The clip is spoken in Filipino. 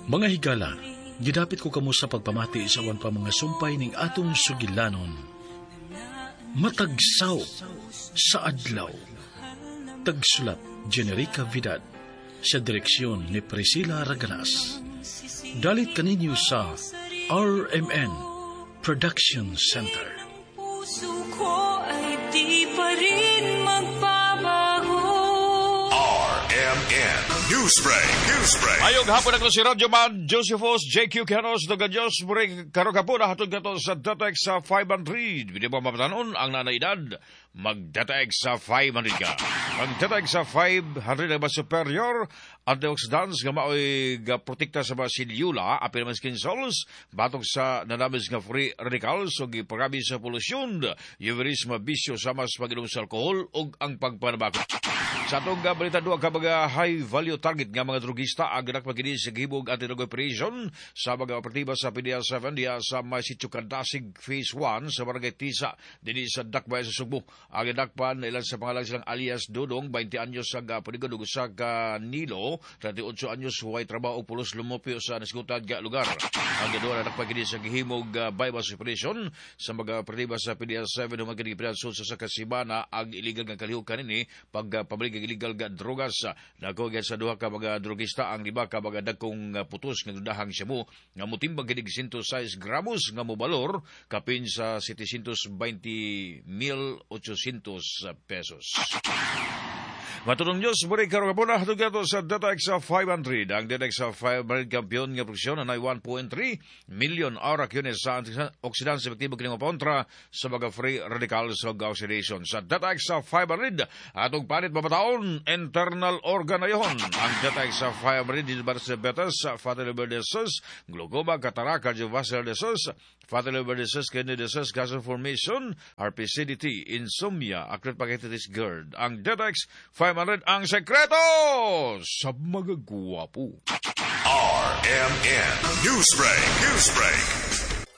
Mga higala, gidapit ko kamo sa pagpamati sa awan pa mga sumpay ning atong sugilanon. Matagsaw sa adlaw. Tagsulat Generica Vidal sa direksyon ni Priscilla Ragalas. Dalit kaninyo sa RMN Production Center. Puso ko ay di pa rin magbabago. RMN Newsbreak. Ayong hapon ako si Radyo Man Josephus J.Q. Canos Doganyos Muring karokapuna hatod gato sa Datex sa 500. Hindi mo mapatanon ang nanaidad mag-Datex sa 500 ka. Ang Datex sa 500 ay mas superior antioxidants nga mao'y protekta sa mga silyula apil naman skin cells batok sa nanamis nga free radicals o giparami sa polusyon uverisma bisyo sa mas pag-inom sa alkohol o ang pagpanabako. Sa atong balita duwa ka mga high value target nga mga drugista ang ganak pagkini sa gihibog anti-drug operation sa mga operatiba sa PDL-7 diya sa may sityo Kandasig Phase 1 sa Barangay Tisa dini sa Dakbay sa Sugbo. Ang dakpan ilan sa pangalan silang alias Dodong 20 anyos sa Panigadug sa Nilo 38 anyos huway trabaho pulos lumopyo sa nasigutan nga lugar. Ang gadwa na nakpagkini sa gihimog bypass operation sa mga operatiba sa PDL-7 humagkini pinansun sa Kasibana ang illegal nga kalihukan ini pagpabalik ang illegal nga drogas. Nagkogyan sa duha ka mga drogista ang liba ka mga dagkong putos nga dudahang siya mo nga mutimbang kinig 106 gramos nga mobalor kapin sa 720,800 pesos. Matulong Diyos, muli karong kapuna, hatog gato sa Datex sa 500. Ang Datex sa 500 kampiyon nga produksyon na 1.3 million aura kyunes sa antioxidants epektibo kining kontra sa mga free radicals o oxidation. Sa Datex sa 500, atong panit mapataon, internal organ na yun. Ang Datex sa 500, diabetes diabetes, fatty liver disease, glaucoma, cataract, cardiovascular disease, fatty liver disease, kidney disease, gas formation, RPCDT, insomnia, acute pancreatitis GERD. Ang Datex 500 ang sekreto sa mga guwapo. RMN Newsbreak.